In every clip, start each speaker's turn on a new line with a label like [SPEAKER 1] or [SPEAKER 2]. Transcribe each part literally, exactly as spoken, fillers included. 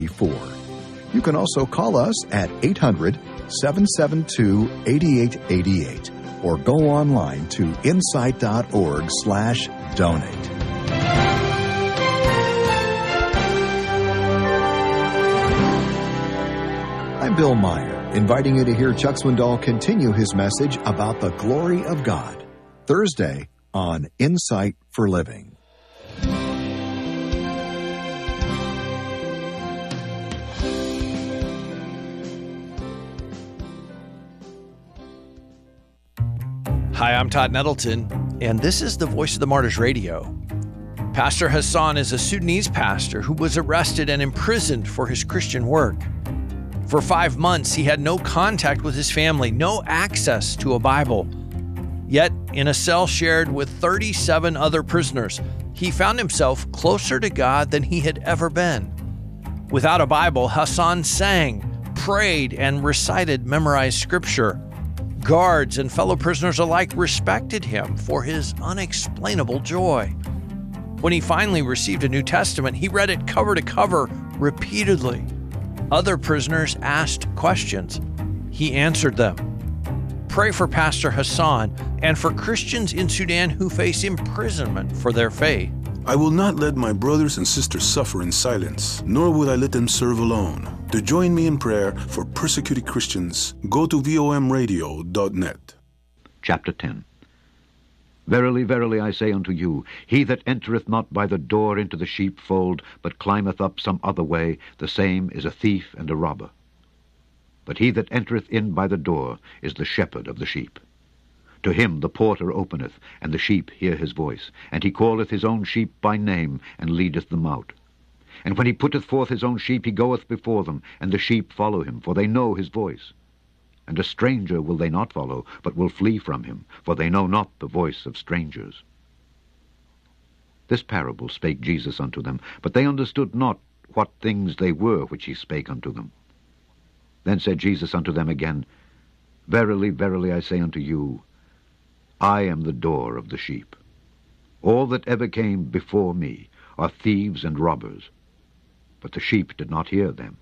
[SPEAKER 1] four. You can also call us at eight hundred, seven seven two, eight eight eight eight or go online to insight.org slash donate. I'm Bill Meyer, inviting you to hear Chuck Swindoll continue his message about the glory of God, Thursday on Insight for Living.
[SPEAKER 2] Hi, I'm Todd Nettleton, and this is the Voice of the Martyrs Radio. Pastor Hassan is a Sudanese pastor who was arrested and imprisoned for his Christian work. For five months, he had no contact with his family, no access to a Bible. Yet, in a cell shared with thirty-seven other prisoners, he found himself closer to God than he had ever been. Without a Bible, Hassan sang, prayed, and recited memorized scripture. Guards and fellow prisoners alike respected him for his unexplainable joy. When he finally received a New Testament, he read it cover to cover repeatedly. Other prisoners asked questions. He answered them. Pray for Pastor Hassan and for Christians in Sudan who face imprisonment for their faith.
[SPEAKER 3] I will not let my brothers and sisters suffer in silence, nor will I let them serve alone. To join me in prayer for persecuted Christians, go to V O M radio dot net.
[SPEAKER 4] Chapter ten. Verily, verily, I say unto you, he that entereth not by the door into the sheepfold, but climbeth up some other way, the same is a thief and a robber. But he that entereth in by the door is the shepherd of the sheep. To him the porter openeth, and the sheep hear his voice. And he calleth his own sheep by name, and leadeth them out. And when he putteth forth his own sheep, he goeth before them, and the sheep follow him, for they know his voice. And a stranger will they not follow, but will flee from him, for they know not the voice of strangers. This parable spake Jesus unto them, but they understood not what things they were which he spake unto them. Then said Jesus unto them again, Verily, verily, I say unto you, I am the door of the sheep. All that ever came before me are thieves and robbers, but the sheep did not hear them.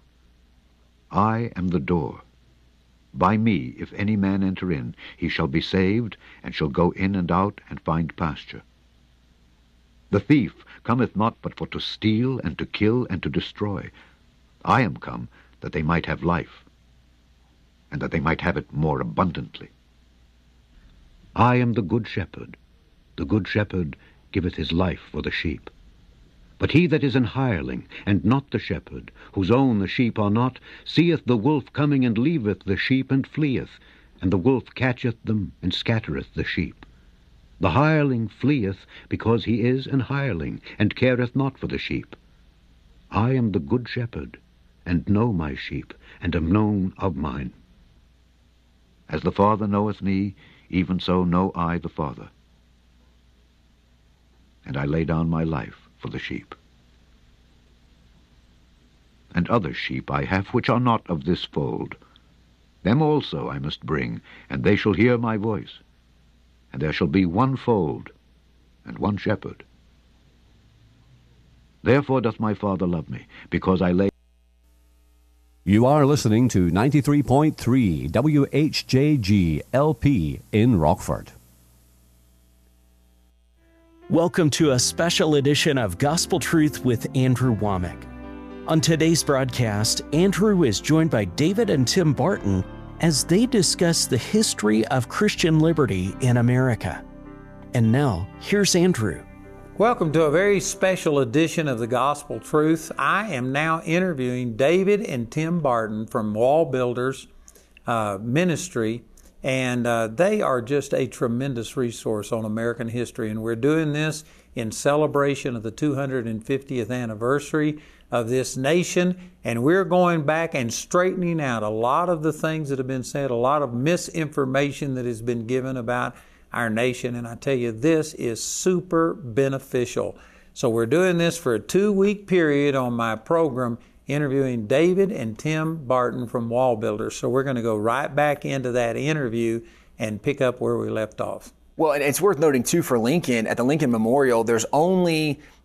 [SPEAKER 4] I am the door. By me, if any man enter in, he shall be saved, and shall go in and out, and find pasture. The thief cometh not but for to steal, and to kill, and to destroy. I am come that they might have life, and that they might have it more abundantly. I am the good shepherd. The good shepherd giveth his life for the sheep. But he that is an hireling, and not the shepherd, whose own the sheep are not, seeth the wolf coming, and leaveth the sheep, and fleeth, and the wolf catcheth them, and scattereth the sheep. The hireling fleeth, because he is an hireling, and careth not for the sheep. I am the good shepherd, and know my sheep, and am known of mine. As the Father knoweth me, even so know I the Father. And I lay down my life for the sheep. And other sheep I have which are not of this fold. Them also I must bring, and they shall hear my voice. And there shall be one fold, and one shepherd. Therefore doth my Father love me, because I lay...
[SPEAKER 5] You are listening to ninety-three point three W H J G L P in Rockford.
[SPEAKER 6] Welcome to a special edition of Gospel Truth with Andrew Womack. On today's broadcast, Andrew is joined by David and Tim Barton as they discuss the history of Christian liberty in America. And now, here's Andrew.
[SPEAKER 7] Welcome to a very special edition of the Gospel Truth. I am now interviewing David and Tim Barton from Wall Builders uh, Ministry, and uh, they are just a tremendous resource on American history. And we're doing this in celebration of the two hundred fiftieth anniversary of this nation, and we're going back and straightening out a lot of the things that have been said, a lot of misinformation that has been given about our nation, and I tell you, this is super beneficial. So we're doing this for a two-week period on my program, interviewing David and Tim Barton from Wall Builders. So we're going to go right back into that interview and pick up where we left off.
[SPEAKER 8] Well, and it's worth noting, too, for Lincoln, at the Lincoln Memorial, there's only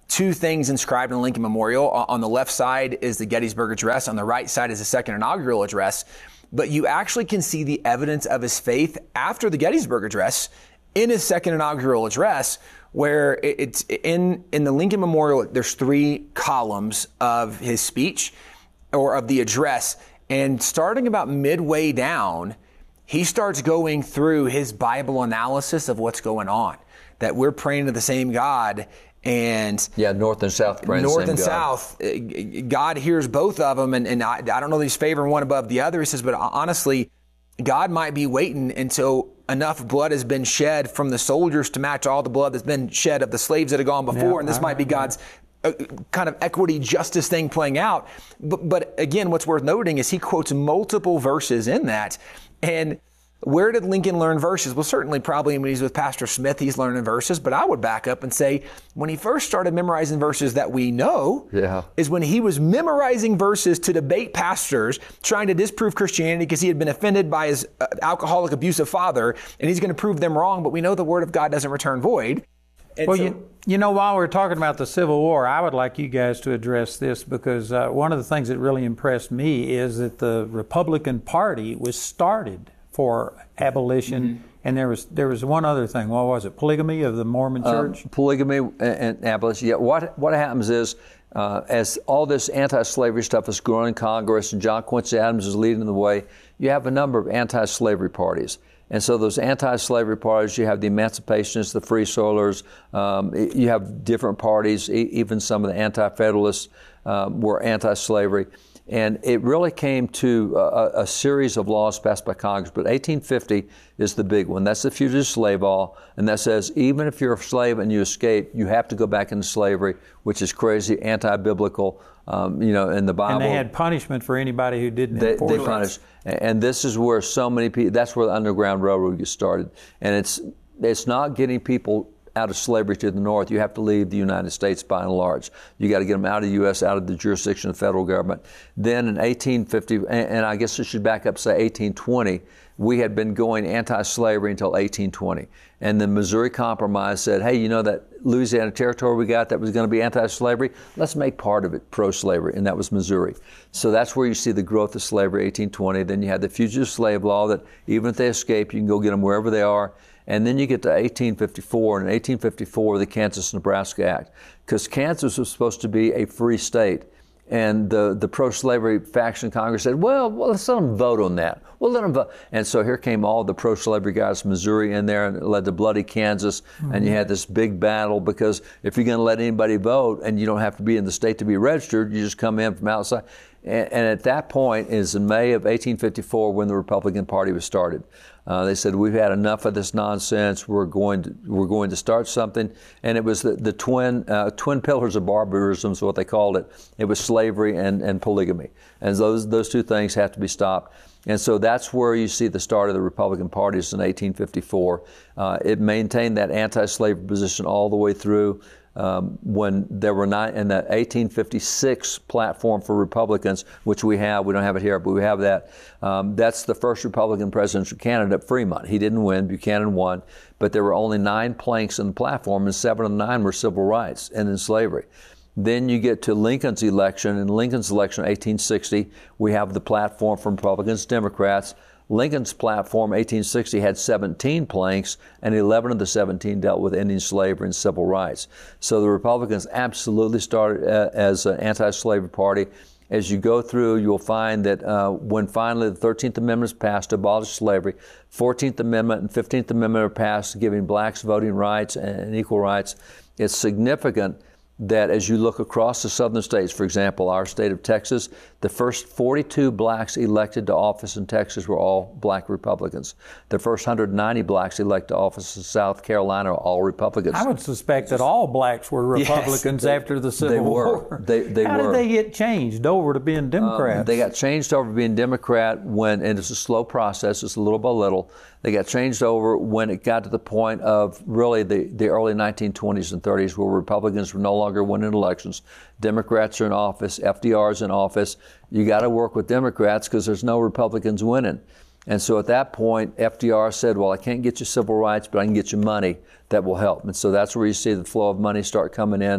[SPEAKER 8] two things inscribed in the Lincoln Memorial. On the left side is the Gettysburg Address. On the right side is the second inaugural address. But you actually can see the evidence of his faith after the Gettysburg Address in his second inaugural address, where it's in, in the Lincoln Memorial, there's three columns of his speech or of the address. And starting about midway down, he starts going through his Bible analysis of what's going on, that we're praying to the same God. And
[SPEAKER 9] yeah, north and south praying
[SPEAKER 8] north
[SPEAKER 9] the same
[SPEAKER 8] and
[SPEAKER 9] God.
[SPEAKER 8] south, God hears both of them, and, and I, I don't know that he's favoring one above the other. He says, but honestly, God might be waiting until enough blood has been shed from the soldiers to match all the blood that's been shed of the slaves that have gone before, yeah, and this I might be God's uh, kind of equity justice thing playing out. But, but again, what's worth noting is he quotes multiple verses in that, and where did Lincoln learn verses? Well, certainly probably when he's with Pastor Smith, he's learning verses, but I would back up and say when he first started memorizing verses that we know
[SPEAKER 9] yeah.
[SPEAKER 8] is when he was memorizing verses to debate pastors trying to disprove Christianity because he had been offended by his uh, alcoholic, abusive father, and he's going to prove them wrong, but we know the Word of God doesn't return void. And
[SPEAKER 7] well,
[SPEAKER 8] so,
[SPEAKER 7] you, you know, while we're talking about the Civil War, I would like you guys to address this because uh, one of the things that really impressed me is that the Republican Party was started for abolition, mm-hmm. and there was there was one other thing. What was it? Polygamy of the Mormon Church?
[SPEAKER 9] Um, polygamy and, and abolition. Yeah. What what happens is uh, as all this anti-slavery stuff is growing in Congress, and John Quincy Adams is leading the way, you have a number of anti-slavery parties. And so those anti-slavery parties, you have the emancipationists, the free soilers, um, you have different parties, e- even some of the anti-federalists um, were anti-slavery. And it really came to a, a series of laws passed by Congress. But eighteen fifty is the big one. That's the Fugitive Slave Law. And that says even if you're a slave and you escape, you have to go back into slavery, which is crazy, anti-biblical, um, you know, in the Bible.
[SPEAKER 7] And they had punishment for anybody who didn't
[SPEAKER 9] they,
[SPEAKER 7] enforce
[SPEAKER 9] they
[SPEAKER 7] it.
[SPEAKER 9] punished. And this is where so many people, that's where the Underground Railroad gets started. And it's it's not getting people out of slavery to the north. You have to leave the United States by and large. You got to get them out of the U S, out of the jurisdiction of the federal government. Then in eighteen fifty, and, and I guess I should back up, say eighteen twenty, we had been going anti-slavery until eighteen twenty. And the Missouri Compromise said, hey, you know that Louisiana Territory we got that was going to be anti-slavery? Let's make part of it pro-slavery, and that was Missouri. So that's where you see the growth of slavery, eighteen twenty. Then you had the Fugitive Slave Law that even if they escape, you can go get them wherever they are. And then you get to eighteen fifty-four, and in eighteen fifty-four, the Kansas-Nebraska Act, because Kansas was supposed to be a free state. And the, the pro-slavery faction in Congress said, well, well, let's let them vote on that. We'll let them vote. And so here came all the pro-slavery guys from Missouri in there, and it led to bloody Kansas. Mm-hmm. And you had this big battle because if you're going to let anybody vote and you don't have to be in the state to be registered, you just come in from outside. And, and at that point is in May of eighteen fifty-four when the Republican Party was started. Uh, they said, we've had enough of this nonsense. We're going to we're going to start something. And it was the, the twin uh, twin pillars of barbarism is what they called it. It was slavery and, and polygamy. And those those two things have to be stopped. And so that's where you see the start of the Republican parties in eighteen fifty-four. Uh, it maintained that anti-slavery position all the way through. Um, when there were nine, in the eighteen fifty-six platform for Republicans, which we have, we don't have it here, but we have that. Um, that's the first Republican presidential candidate, Fremont. He didn't win, Buchanan won, but there were only nine planks in the platform, and seven of the nine were civil rights and in slavery. Then you get to Lincoln's election. In Lincoln's election, eighteen sixty, we have the platform from Republicans, Democrats. Lincoln's platform, eighteen sixty, had seventeen planks, and eleven of the seventeen dealt with ending slavery and civil rights. So the Republicans absolutely started uh, as an anti-slavery party. As you go through, you'll find that uh, when finally the thirteenth Amendment is passed to abolish slavery, fourteenth Amendment and fifteenth Amendment are passed giving blacks voting rights and equal rights. It's significant that as you look across the southern states, for example, our state of Texas, the first forty-two blacks elected to office in Texas were all black Republicans. The first one hundred ninety blacks elected to office in South Carolina are all Republicans.
[SPEAKER 7] I would suspect that all blacks were Republicans
[SPEAKER 9] yes, they,
[SPEAKER 7] after the Civil
[SPEAKER 9] they were.
[SPEAKER 7] War.
[SPEAKER 9] They, they
[SPEAKER 7] How
[SPEAKER 9] were.
[SPEAKER 7] did they get changed over to being Democrats?
[SPEAKER 9] Um, they got changed over to being Democrat when, and it's a slow process, it's a little by little. They got changed over when it got to the point of really the, the early nineteen twenties and thirties where Republicans were no longer winning elections. Democrats are in office, F D R is in office. You got to work with Democrats because there's no Republicans winning. And so at that point, F D R said, well, I can't get you civil rights, but I can get you money that will help. And so that's where you see the flow of money start coming in.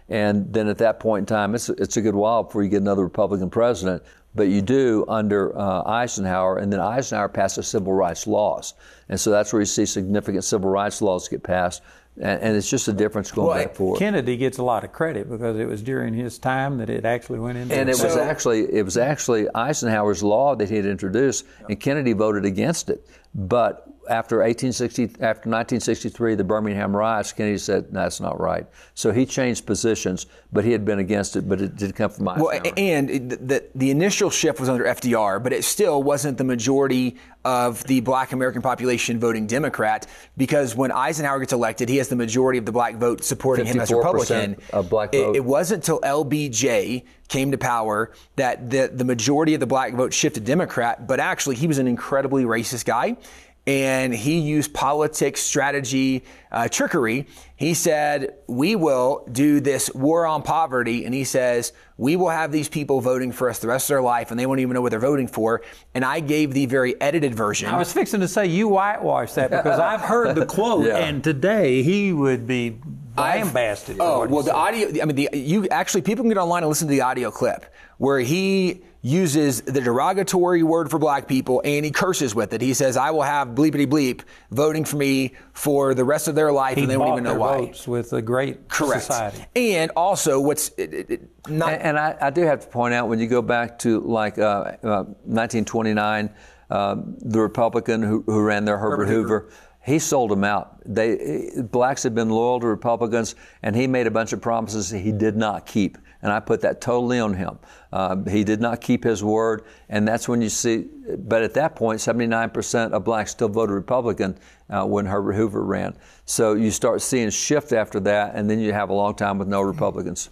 [SPEAKER 9] And then at that point in time, it's, it's a good while before you get another Republican president. But you do under uh, Eisenhower, and then Eisenhower passes civil rights laws. And so that's where you see significant civil rights laws get passed. And, and it's just a difference going
[SPEAKER 7] well,
[SPEAKER 9] back forward.
[SPEAKER 7] Kennedy gets a lot of credit because it was during his time that it actually went into
[SPEAKER 9] And it
[SPEAKER 7] so,
[SPEAKER 9] was actually it was actually Eisenhower's law that he had introduced, and Kennedy voted against it. But after eighteen sixty, after nineteen sixty-three, the Birmingham riots, Kennedy said, "No, that's not right." So he changed positions, but he had been against it. But it did come from Eisenhower.
[SPEAKER 8] Well, and the the initial shift was under F D R, but it still wasn't the majority of the Black American population voting Democrat, because when Eisenhower gets elected, he has the majority of the black vote supporting him as Republican.
[SPEAKER 9] Of black
[SPEAKER 8] it,
[SPEAKER 9] vote.
[SPEAKER 8] it wasn't until L B J came to power that the the majority of the black vote shifted Democrat. But actually, he was an incredibly racist guy. And he used politics, strategy, uh, trickery. He said, we will do this war on poverty. And he says, we will have these people voting for us the rest of their life, and they won't even know what they're voting for. And I gave the very edited version.
[SPEAKER 7] I was fixing to say you whitewashed that because I've heard the quote,
[SPEAKER 9] Yeah.
[SPEAKER 7] and today he would be lambasted.
[SPEAKER 8] Oh, well, the audio, I mean, the, you actually, people can get online and listen to the audio clip where he uses the derogatory word for black people and he curses with it. He says, I will have bleepity bleep voting for me for the rest of their life,
[SPEAKER 7] he
[SPEAKER 8] and they won't even know
[SPEAKER 7] their
[SPEAKER 8] why.
[SPEAKER 7] Votes with a great
[SPEAKER 8] Correct.
[SPEAKER 7] society.
[SPEAKER 8] And also, what's it, it, it, not.
[SPEAKER 9] And, and I, I do have to point out, when you go back to like uh, uh, nineteen twenty-nine, uh, the Republican who, who ran there, Herbert, Herbert Hoover, Hoover, he sold them out. They blacks had been loyal to Republicans, and he made a bunch of promises he did not keep. And I put that totally on him. Uh, he did not keep his word, and that's when you see. But at that point, seventy-nine percent of blacks still voted Republican uh, when Herbert Hoover ran. So you start seeing shift after that, and then you have a long time with no Republicans.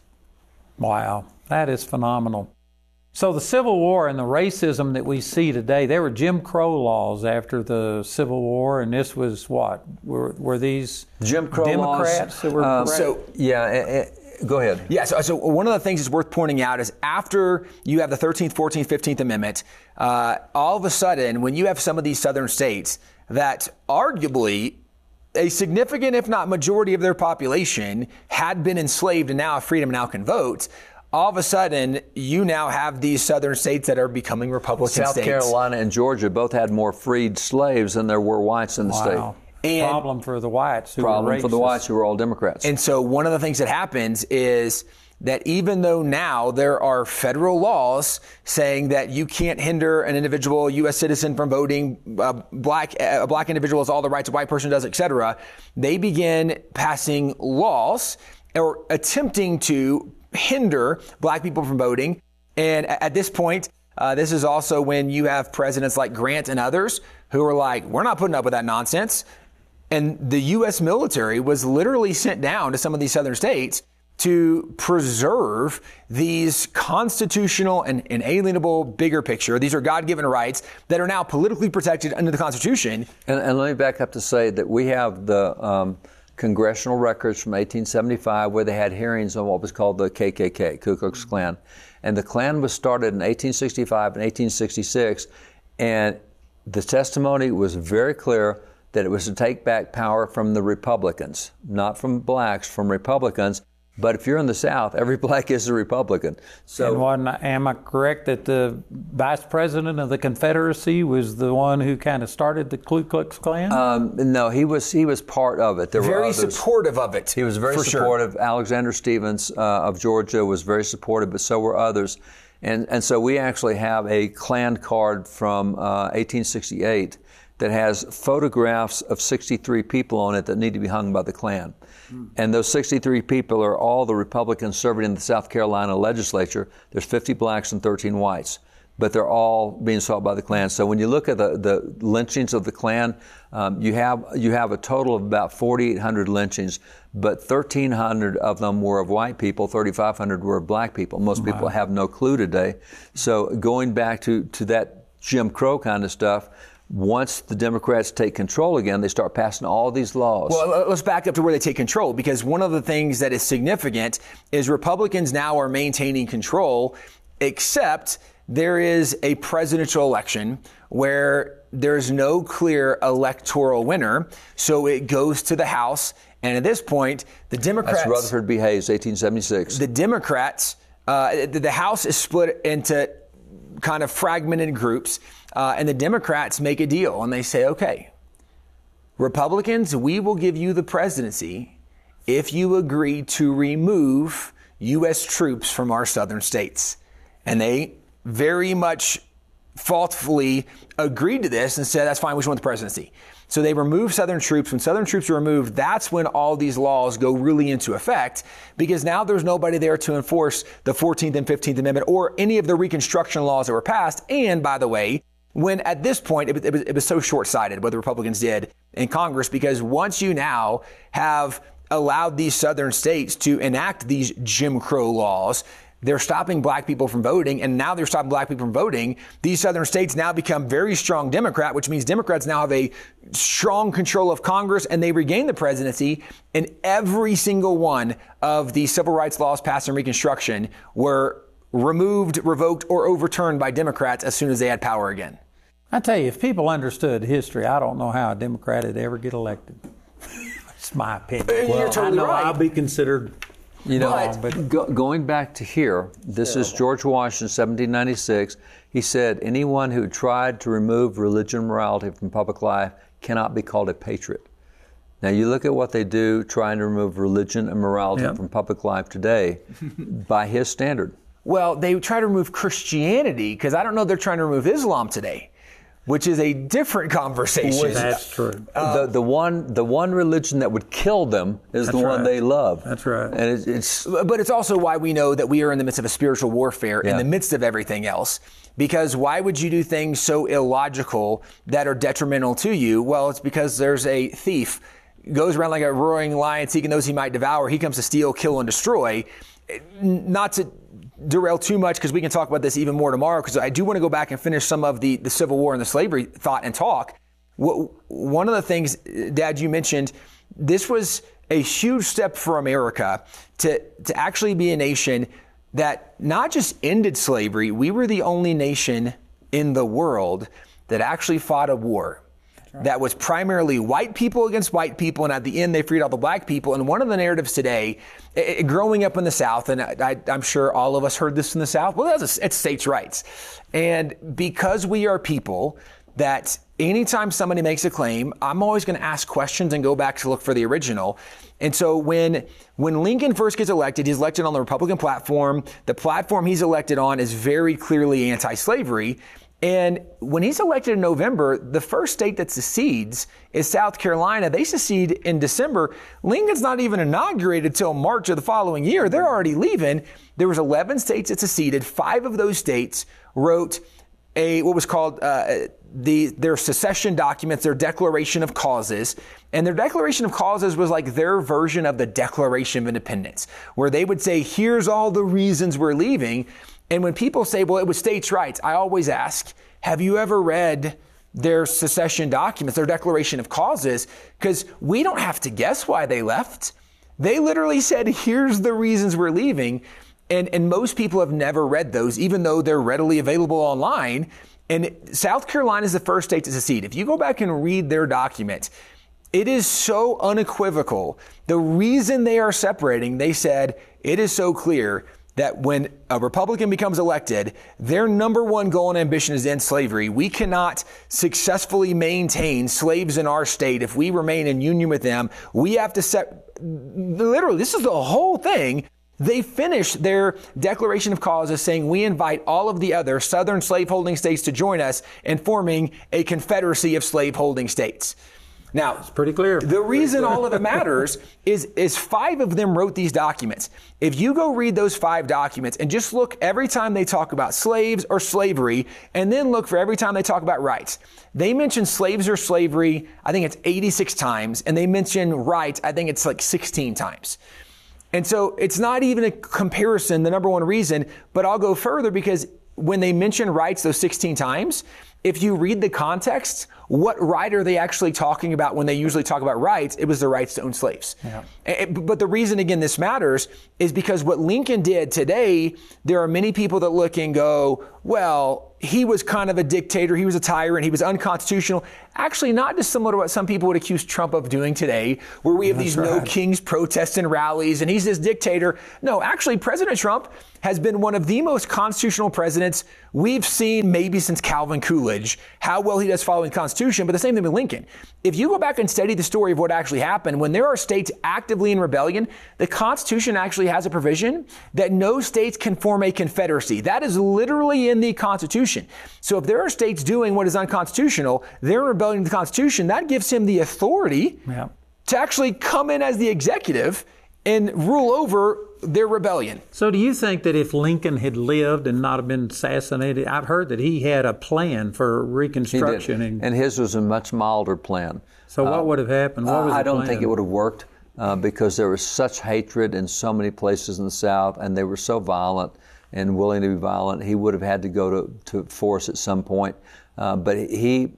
[SPEAKER 7] Wow, that is phenomenal. So the Civil War and the racism that we see today, there were Jim Crow laws after the Civil War, and this was what? Were, were these
[SPEAKER 9] Jim Crow
[SPEAKER 7] Democrats
[SPEAKER 9] laws,
[SPEAKER 7] that were
[SPEAKER 9] um,
[SPEAKER 8] so,
[SPEAKER 9] yeah, it, it, go ahead.
[SPEAKER 8] Yeah, so, so one of the things that's worth pointing out is after you have the thirteenth, fourteenth, fifteenth Amendment, uh, all of a sudden, when you have some of these southern states that arguably a significant, if not majority of their population had been enslaved and now have freedom and now can vote, all of a sudden, you now have these southern states that are becoming Republican
[SPEAKER 9] South
[SPEAKER 8] states.
[SPEAKER 9] Carolina and Georgia both had more freed slaves than there were whites in the
[SPEAKER 7] wow.
[SPEAKER 9] state.
[SPEAKER 8] And
[SPEAKER 7] problem for the whites. Who
[SPEAKER 9] Problem
[SPEAKER 7] were
[SPEAKER 9] for the
[SPEAKER 7] racist.
[SPEAKER 9] whites who were all Democrats.
[SPEAKER 8] And so one of the things that happens is that even though now there are federal laws saying that you can't hinder an individual U S citizen from voting, uh, black a black individual has all the rights a white person does, et cetera, they begin passing laws or attempting to hinder black people from voting. And at this point, uh, this is also when you have presidents like Grant and others who are like, we're not putting up with that nonsense. And the U S military was literally sent down to some of these southern states to preserve these constitutional and inalienable bigger picture. These are God-given rights that are now politically protected under the Constitution.
[SPEAKER 9] And, and let me back up to say that we have the um, congressional records from eighteen seventy-five where they had hearings on what was called the K K K, Ku Klux Klan. And the Klan was started in eighteen sixty-five and eighteen sixty-six, and the testimony was very clear that it was to take back power from the Republicans, not from blacks, from Republicans. But if you're in the South, every black is a Republican. So,
[SPEAKER 7] and one, am I correct that the vice president of the Confederacy was the one who kind of started the Ku Klux Klan?
[SPEAKER 9] um, no, he was he was part of it. There were
[SPEAKER 8] Very
[SPEAKER 9] others.
[SPEAKER 8] supportive of it.
[SPEAKER 9] He was very
[SPEAKER 8] for
[SPEAKER 9] supportive.
[SPEAKER 8] Sure.
[SPEAKER 9] Alexander Stephens uh, of Georgia was very supportive, but so were others. And and so we actually have a Klan card from uh, eighteen sixty-eight that has photographs of sixty-three people on it that need to be hung by the Klan. Mm. And those sixty-three people are all the Republicans serving in the South Carolina legislature. There's fifty blacks and thirteen whites, but they're all being sought by the Klan. So when you look at the, the lynchings of the Klan, um, you have you have a total of about forty-eight hundred lynchings, but thirteen hundred of them were of white people, thirty-five hundred were of black people. Most wow. people have no clue today. So going back to, to that Jim Crow kind of stuff, once the Democrats take control again, they start passing all these laws.
[SPEAKER 8] Well, let's back up to where they take control, because one of the things that is significant is Republicans now are maintaining control, except there is a presidential election where there's no clear electoral winner. So it goes to the House And at this point, the Democrats...
[SPEAKER 9] That's Rutherford B. Hayes, eighteen seventy-six.
[SPEAKER 8] The Democrats, uh, the, the House is split into kind of fragmented groups, uh, and the Democrats make a deal, and they say, okay, Republicans, we will give you the presidency if you agree to remove U S troops from our southern states. And they very much thoughtfully agreed to this and said, that's fine, we just want the presidency. So they removed Southern troops. When Southern troops are removed, that's when all these laws go really into effect, because now there's nobody there to enforce the fourteenth and fifteenth Amendment or any of the Reconstruction laws that were passed. And by the way, when at this point, it, it, was, it was so short-sighted what the Republicans did in Congress, because once you now have allowed these southern states to enact these Jim Crow laws, they're stopping black people from voting, and now they're stopping black people from voting. These southern states now become very strong Democrat, which means Democrats now have a strong control of Congress, and they regain the presidency. And every single one of the civil rights laws passed in Reconstruction were removed, revoked, or overturned by Democrats as soon as they had power again.
[SPEAKER 7] I tell you, if people understood history, I don't know how a Democrat would ever get elected. That's my opinion.
[SPEAKER 8] Well, You're totally
[SPEAKER 7] I know
[SPEAKER 8] right.
[SPEAKER 7] I'll be considered...
[SPEAKER 9] You know,
[SPEAKER 7] wrong, but
[SPEAKER 9] go, going back to here, this is George Washington, seventeen ninety-six. He said, anyone who tried to remove religion and morality from public life cannot be called a patriot. Now, you look at what they do trying to remove religion and morality
[SPEAKER 7] Yep.
[SPEAKER 9] from public life today by his standard.
[SPEAKER 8] Well, they try to remove Christianity, because I don't know they're trying to remove Islam today, which is a different conversation.
[SPEAKER 7] That's true.
[SPEAKER 9] Uh, the the one the one religion that would kill them is the
[SPEAKER 7] That's
[SPEAKER 9] one
[SPEAKER 7] right.
[SPEAKER 9] they love.
[SPEAKER 7] That's right.
[SPEAKER 9] And it's, it's
[SPEAKER 8] But it's also why we know that we are in the midst of a spiritual warfare
[SPEAKER 9] Yeah.
[SPEAKER 8] in the midst of everything else. Because why would you do things so illogical that are detrimental to you? Well, it's because there's a thief, goes around like a roaring lion seeking those he might devour. He comes to steal, kill, and destroy. Not to derail too much, because we can talk about this even more tomorrow, because I do want to go back and finish some of the, the Civil War and the slavery thought and talk. One of the things, Dad, you mentioned, this was a huge step for America to, to actually be a nation that not just ended slavery, we were the only nation in the world that actually fought a war. Right. That was primarily white people against white people, and at the end they freed all the black people. And one of the narratives today, it, growing up in the South, and I, I, I'm sure all of us heard this in the South, well, that's a, it's states' rights. And because we are people that anytime somebody makes a claim, I'm always going to ask questions and go back to look for the original. And so when when Lincoln first gets elected, he's elected on the Republican platform. The platform he's elected on is very clearly anti-slavery. And when he's elected in November, the first state that secedes is South Carolina. They secede in December. Lincoln's not even inaugurated till March of the following year. They're already leaving. There was eleven states that seceded. Five of those states wrote a what was called uh, the their secession documents, their Declaration of Causes. And their Declaration of Causes was like their version of the Declaration of Independence, where they would say, here's all the reasons we're leaving. And when people say, well, it was states' rights, I always ask, have you ever read their secession documents, their Declaration of Causes? Because we don't have to guess why they left. They literally said, here's the reasons we're leaving. And, and most people have never read those, even though they're readily available online. And South Carolina is the first state to secede. If you go back and read their document, it is so unequivocal. The reason they are separating, they said, it is so clear that when a Republican becomes elected, their number one goal and ambition is to end slavery. We cannot successfully maintain slaves in our state if we remain in union with them. We have to set, literally, this is the whole thing. They finished their Declaration of Causes saying, we invite all of the other southern slaveholding states to join us in forming a confederacy of slaveholding states. Now,
[SPEAKER 7] it's pretty clear.
[SPEAKER 8] The reason all of it matters is, is five of them wrote these documents. If you go read those five documents and just look every time they talk about slaves or slavery, and then look for every time they talk about rights. They mention slaves or slavery, I think it's eighty-six times, and they mention rights, I think it's like sixteen times. And so it's not even a comparison, the number one reason, but I'll go further, because when they mention rights those sixteen times, if you read the context, what right are they actually talking about when they usually talk about rights? It was the rights to own slaves.
[SPEAKER 7] Yeah.
[SPEAKER 8] It, but the reason, again, this matters is because what Lincoln did today, there are many people that look and go, well, he was kind of a dictator, he was a tyrant, he was unconstitutional. Actually, not dissimilar to what some people would accuse Trump of doing today, where we have
[SPEAKER 7] That's
[SPEAKER 8] these
[SPEAKER 7] right.
[SPEAKER 8] no kings protests and rallies, and he's this dictator. No, actually, President Trump has been one of the most constitutional presidents we've seen maybe since Calvin Coolidge, how well he does following the Constitution, but the same thing with Lincoln. If you go back and study the story of what actually happened, when there are states actively in rebellion, the Constitution actually has a provision that no states can form a confederacy. That is literally in the Constitution. So if there are states doing what is unconstitutional, they're in rebellion to the Constitution, that gives him the authority
[SPEAKER 7] Yeah.
[SPEAKER 8] to actually come in as the executive and rule over their rebellion.
[SPEAKER 7] So do you think that if Lincoln had lived and not have been assassinated, I've heard that he had a plan for reconstruction.
[SPEAKER 9] He did.
[SPEAKER 7] And,
[SPEAKER 9] and his was a much milder plan.
[SPEAKER 7] so what
[SPEAKER 9] Uh,
[SPEAKER 7] would have happened? What was
[SPEAKER 9] I
[SPEAKER 7] the
[SPEAKER 9] don't
[SPEAKER 7] plan?
[SPEAKER 9] think it would have worked uh, because there was such hatred in so many places in the South, and they were so violent and willing to be violent. He would have had to go to, to force at some point. Uh, but he,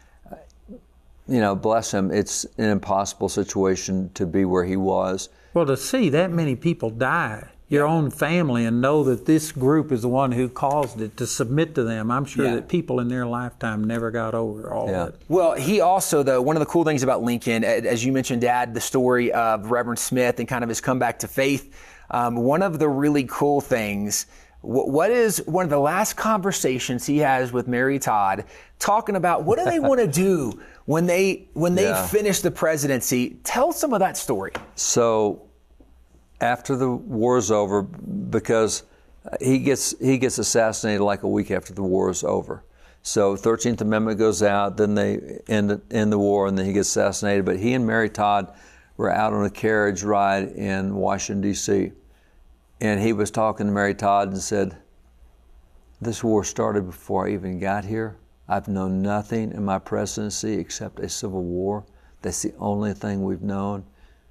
[SPEAKER 9] you know, bless him, it's an impossible situation to be where he was.
[SPEAKER 7] Well, to see that many people die, your own family, and know that this group is the one who caused it, to submit to them, I'm sure
[SPEAKER 8] Yeah.
[SPEAKER 7] that people in their lifetime never got over all
[SPEAKER 9] Yeah.
[SPEAKER 7] of it.
[SPEAKER 8] Well, he also, though, one of the cool things about Lincoln, as you mentioned, Dad, the story of Reverend Smith and kind of his comeback to faith, um, one of the really cool things, wh- what is one of the last conversations he has with Mary Todd, talking about what do they want to do when they when they
[SPEAKER 9] Yeah.
[SPEAKER 8] finish the presidency? Tell some of that story.
[SPEAKER 9] So after the war is over, because he gets he gets assassinated like a week after the war is over. So thirteenth Amendment goes out, then they end, end the war, and then he gets assassinated. But he and Mary Todd were out on a carriage ride in Washington, D C, and he was talking to Mary Todd and said, "This war started before I even got here. I've known nothing in my presidency except a civil war. That's the only thing we've known.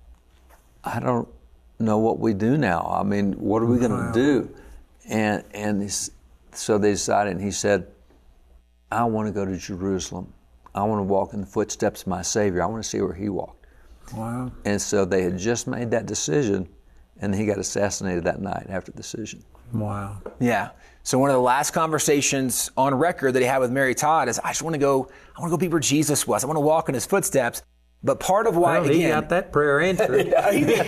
[SPEAKER 9] I don't know what we do now. I mean, what are we going to
[SPEAKER 7] Wow.
[SPEAKER 9] do?" And and he's, so they decided, and he said, "I want to go to Jerusalem. I want to walk in the footsteps of my Savior. I want to see where he walked."
[SPEAKER 7] Wow.
[SPEAKER 9] And so they had just made that decision, and he got assassinated that night after the decision.
[SPEAKER 7] Wow.
[SPEAKER 8] Yeah. So one of the last conversations on record that he had with Mary Todd is, I just want to go, I want to go be where Jesus was. I want to walk in his footsteps. But part of why,
[SPEAKER 7] Well, he
[SPEAKER 8] again,
[SPEAKER 7] got that prayer answered.
[SPEAKER 8] he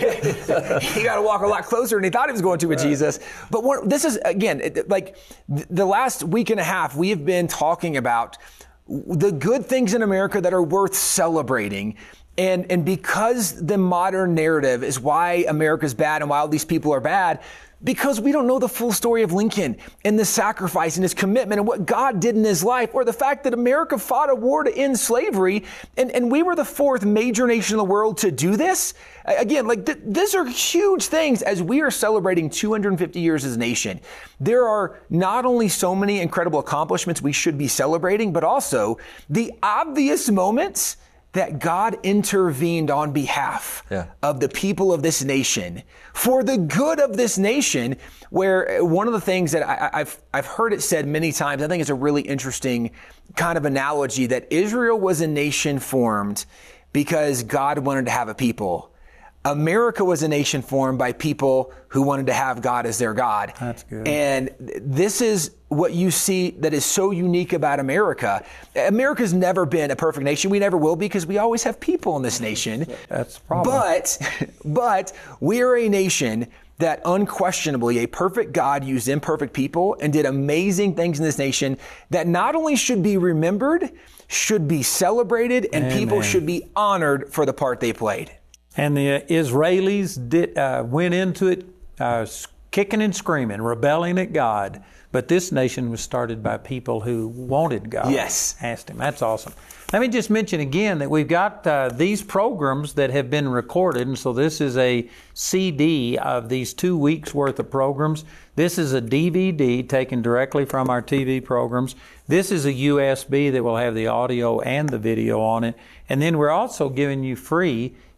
[SPEAKER 8] got to walk a lot closer than he thought he was going to with Jesus. But one, this is, again, it, like th- the last week and a half, we have been talking about the good things in America that are worth celebrating. And, and because the modern narrative is why America's bad and why all these people are bad, because we don't know the full story of Lincoln and the sacrifice and his commitment and what God did in his life, or the fact that America fought a war to end slavery, and, and we were the fourth major nation in the world to do this. Again, like th- these are huge things as we are celebrating two hundred fifty years as a nation. There are not only so many incredible accomplishments we should be celebrating, but also the obvious moments that God intervened on behalf
[SPEAKER 9] Yeah.
[SPEAKER 8] of the people of this nation for the good of this nation, where one of the things that I, I've, I've heard it said many times, I think it's a really interesting kind of analogy, that Israel was a nation formed because God wanted to have a people. America was a nation formed by people who wanted to have God as their God.
[SPEAKER 7] That's good.
[SPEAKER 8] And this is what you see that is so unique about America. America's never been a perfect nation. We never will, because we always have people in this nation.
[SPEAKER 7] That's the problem.
[SPEAKER 8] But, but we are a nation that unquestionably a perfect God used imperfect people and did amazing things in this nation that not only should be remembered, should be celebrated, and
[SPEAKER 7] Amen.
[SPEAKER 8] people should be honored for the part they played.
[SPEAKER 7] And the Israelis did, uh, went into it uh, kicking and screaming, rebelling at God. But this nation was started by people who wanted God.
[SPEAKER 8] Yes.
[SPEAKER 7] Asked Him. That's awesome. Let me just mention again that we've got uh, these programs that have been recorded. And so this is a C D of these two weeks worth of programs. This is a D V D taken directly from our T V programs. This is a U S B that will have the audio and the video on it. And then we're also giving you free,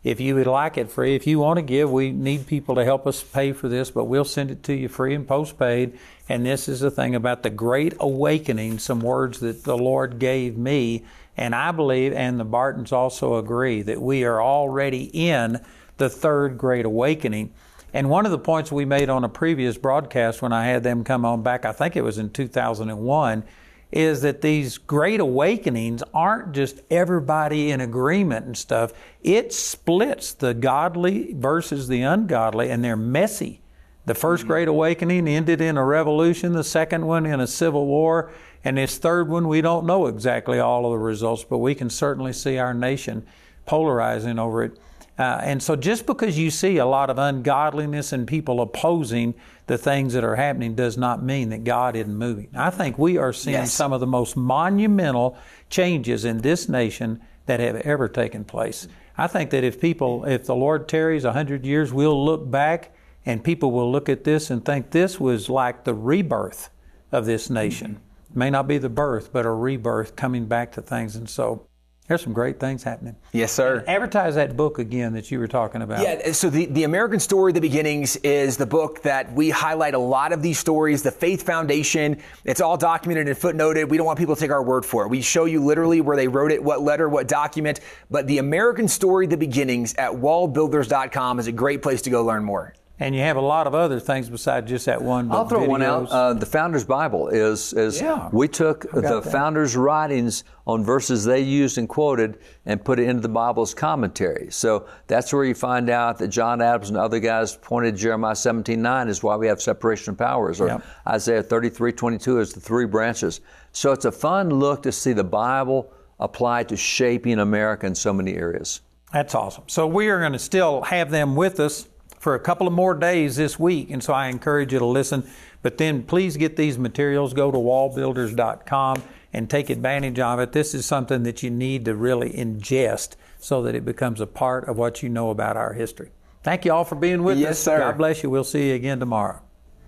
[SPEAKER 7] if you would like it free. If you want to give, we need people to help us pay for this, but we'll send it to you free and postpaid. And this is the thing about the Great Awakening, some words that the Lord gave me. And I believe, and the Bartons also agree, that we are already in the third Great Awakening. And one of the points we made on a previous broadcast when I had them come on back, I think it was in two thousand one, is that these Great Awakenings aren't just everybody in agreement and stuff. It splits the godly versus the ungodly, and they're messy. The first mm-hmm. Great Awakening ended in a revolution, the second one in a civil war, and this third one, we don't know exactly all of the results, but we can certainly see our nation polarizing over it. Uh, and so just because you see a lot of ungodliness and people opposing the things that are happening does not mean that God isn't moving. I think we are seeing yes. some of the most monumental changes in this nation that have ever taken place. I think that if people, if the Lord tarries a hundred years, we'll look back and people will look at this and think this was like the rebirth of this nation. It may not be the birth, but a rebirth coming back to things. And so there's some great things happening.
[SPEAKER 8] Yes, sir.
[SPEAKER 7] And advertise that book again that you were talking about.
[SPEAKER 8] Yeah, so the, the American Story, The Beginnings, is the book that we highlight a lot of these stories, the Faith Foundation. It's all documented and footnoted. We don't want people to take our word for it. We show you literally where they wrote it, what letter, what document. But the American Story, The Beginnings at wall builders dot com is a great place to go learn more.
[SPEAKER 7] And you have a lot of other things besides just that one book.
[SPEAKER 9] I'll throw
[SPEAKER 7] videos.
[SPEAKER 9] one out. Uh, the Founders Bible is, is
[SPEAKER 7] yeah,
[SPEAKER 9] we took the
[SPEAKER 7] that.
[SPEAKER 9] Founders' writings on verses they used and quoted and put it into the Bible's commentary. So that's where you find out that John Adams and other guys pointed Jeremiah seventeen nine is why we have separation of powers, or yep. Isaiah thirty-three twenty-two is the three branches. So it's a fun look to see the Bible applied to shaping America in so many areas.
[SPEAKER 7] That's awesome. So we are going to still have them with us for a couple of more days this week, and so I encourage you to listen. But then please get these materials, go to wall builders dot com and take advantage of it. This is something that you need to really ingest so that it becomes a part of what you know about our history. Thank you all for being with
[SPEAKER 8] yes,
[SPEAKER 7] us.
[SPEAKER 8] Sir.
[SPEAKER 7] God bless you. We'll see you again tomorrow.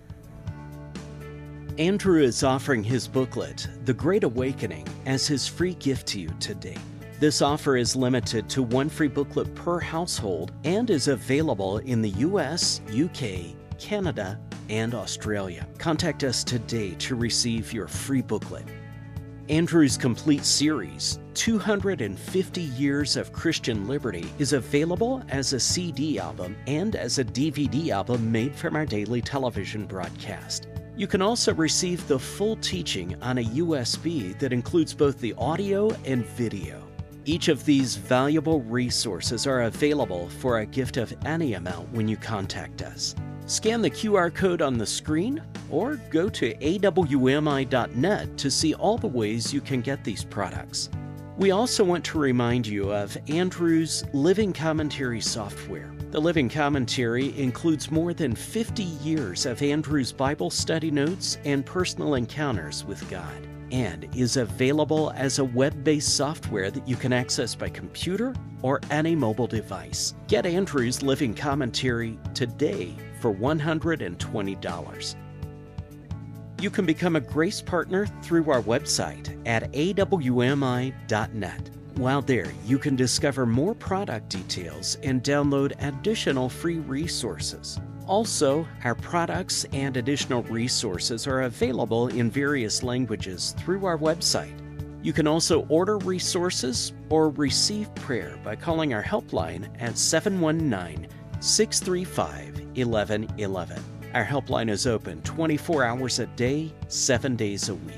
[SPEAKER 6] Andrew is offering his booklet, The Great Awakening, as his free gift to you today. This offer is limited to one free booklet per household and is available in the U S, U K, Canada, and Australia. Contact us today to receive your free booklet. Andrew's complete series, two hundred fifty Years of Christian Liberty, is available as a C D album and as a D V D album made from our daily television broadcast. You can also receive the full teaching on a U S B that includes both the audio and video. Each of these valuable resources are available for a gift of any amount when you contact us. Scan the Q R code on the screen or go to A W M I dot net to see all the ways you can get these products. We also want to remind you of Andrew's Living Commentary software. The Living Commentary includes more than fifty years of Andrew's Bible study notes and personal encounters with God, and is available as a web-based software that you can access by computer or any mobile device. Get Andrew's Living Commentary today for one hundred twenty dollars. You can become a Grace Partner through our website at A W M I dot net. While there, you can discover more product details and download additional free resources. Also, our products and additional resources are available in various languages through our website. You can also order resources or receive prayer by calling our helpline at seven one nine, six three five, one one one one. Our helpline is open twenty-four hours a day, seven days a week.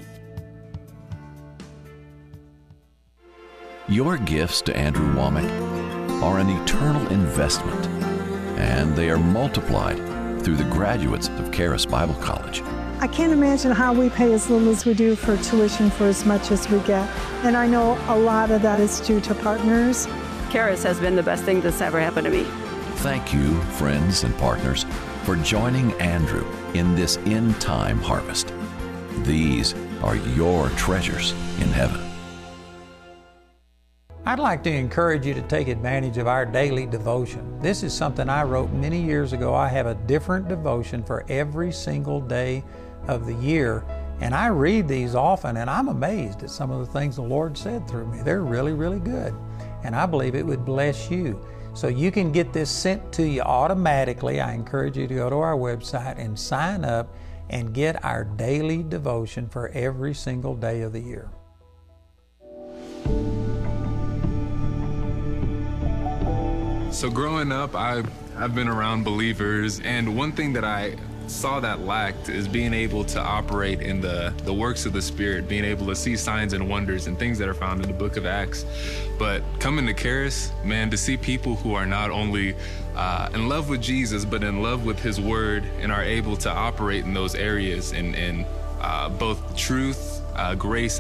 [SPEAKER 10] Your gifts to Andrew Wommack are an eternal investment, and they are multiplied through the graduates of Charis Bible College.
[SPEAKER 11] I can't imagine how we pay as little as we do for tuition for as much as we get. And I know a lot of that is due to partners.
[SPEAKER 12] Charis has been the best thing that's ever happened to me.
[SPEAKER 10] Thank you, friends and partners, for joining Andrew in this end-time harvest. These are your treasures in heaven.
[SPEAKER 7] I'd like to encourage you to take advantage of our daily devotion. This is something I wrote many years ago. I have a different devotion for every single day of the year, and I read these often, and I'm amazed at some of the things the Lord said through me. They're really, really good, and I believe it would bless you. So you can get this sent to you automatically. I encourage you to go to our website and sign up and get our daily devotion for every single day of the year.
[SPEAKER 13] So growing up, I've, I've been around believers, and one thing that I saw that lacked is being able to operate in the, the works of the Spirit, being able to see signs and wonders and things that are found in the book of Acts. But coming to Charis, man, to see people who are not only uh, in love with Jesus, but in love with His Word and are able to operate in those areas in, in uh, both truth, uh, grace,